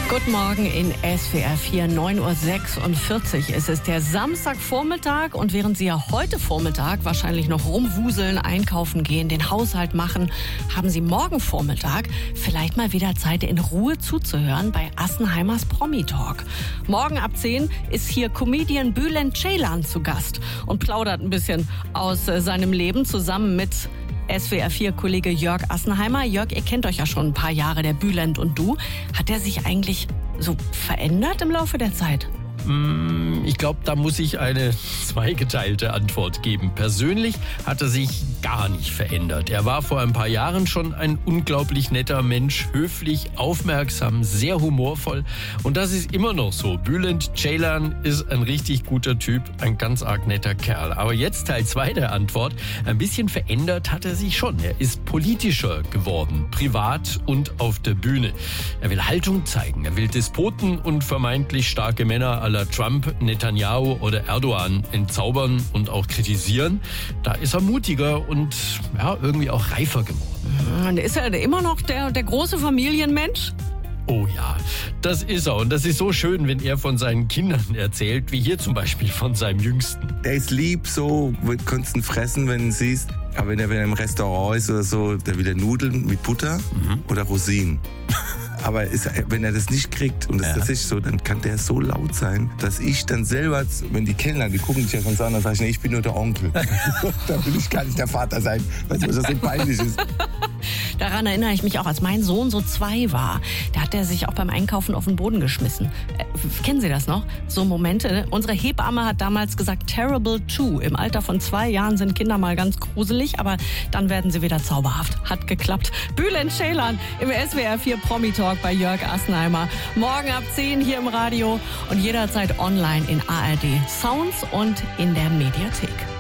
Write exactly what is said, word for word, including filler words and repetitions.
Guten Morgen in S W R vier, neun Uhr sechsundvierzig. Es ist der Samstagvormittag und während Sie ja heute Vormittag wahrscheinlich noch rumwuseln, einkaufen gehen, den Haushalt machen, haben Sie morgen Vormittag vielleicht mal wieder Zeit, in Ruhe zuzuhören bei Assenheimers Promi-Talk. Morgen ab zehn ist hier Comedian Bülent Ceylan zu Gast und plaudert ein bisschen aus äh, seinem Leben zusammen mit S W R vier-Kollege Jörg Assenheimer. Jörg, ihr kennt euch ja schon ein paar Jahre, der Bülent und du. Hat er sich eigentlich so verändert im Laufe der Zeit? Ich glaube, da muss ich eine zweigeteilte Antwort geben. Persönlich hat er sich gar nicht verändert. Er war vor ein paar Jahren schon ein unglaublich netter Mensch, höflich, aufmerksam, sehr humorvoll. Und das ist immer noch so. Bülent Ceylan ist ein richtig guter Typ, ein ganz arg netter Kerl. Aber jetzt Teil zwei der Antwort. Ein bisschen verändert hat er sich schon. Er ist politischer geworden, privat und auf der Bühne. Er will Haltung zeigen. Er will Despoten und vermeintlich starke Männer à la Trump, Netanyahu oder Erdogan entzaubern und auch kritisieren. Da ist er mutiger und ja, irgendwie auch reifer geworden. Und ist er immer noch der, der große Familienmensch? Oh ja, das ist er. Und das ist so schön, wenn er von seinen Kindern erzählt, wie hier zum Beispiel von seinem Jüngsten. Er ist lieb, so, kannst ihn fressen, wenn du ihn siehst. Aber wenn er, wenn er im Restaurant ist oder so, der will er Nudeln mit Butter mhm. oder Rosinen. Aber ist, wenn er das nicht kriegt, und das ja. ist tatsächlich so, dann kann der so laut sein, dass ich dann selber, wenn die Kellner, die gucken dich ja schon an, dann sage ich, nee, ich bin nur der Onkel. Da will ich gar nicht der Vater sein, weil das so peinlich ist. Daran erinnere ich mich auch, als mein Sohn so zwei war. Da hat er sich auch beim Einkaufen auf den Boden geschmissen. Äh, kennen Sie das noch? So Momente. Ne? Unsere Hebamme hat damals gesagt, terrible two. Im Alter von zwei Jahren sind Kinder mal ganz gruselig, aber dann werden sie wieder zauberhaft. Hat geklappt. Bülent Ceylan im S W R vier Promi-Talk bei Jörg Assenheimer. Morgen ab zehn hier im Radio und jederzeit online in A R D Sounds und in der Mediathek.